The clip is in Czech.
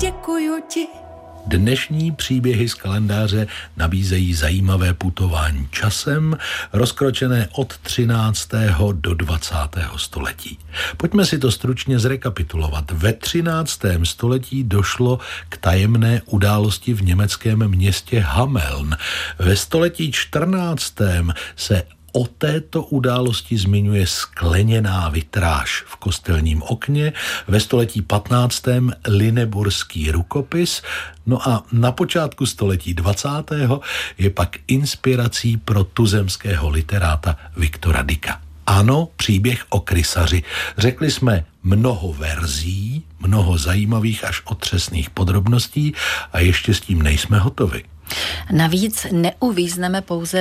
děkuju ti. Dnešní příběhy z kalendáře nabízejí zajímavé putování časem, rozkročené od 13. do 20. století. Pojďme si to stručně zrekapitulovat. Ve 13. století došlo k tajemné události v německém městě Hameln. Ve století 14. se o této události zmiňuje skleněná vitráž v kostelním okně, ve století 15. Lineburský rukopis, no a na počátku století 20. je pak inspirací pro tuzemského literáta Viktora Dicka. Ano, příběh o krysaři. Řekli jsme mnoho verzí, mnoho zajímavých až otřesných podrobností a ještě s tím nejsme hotovi. Navíc neuvízneme pouze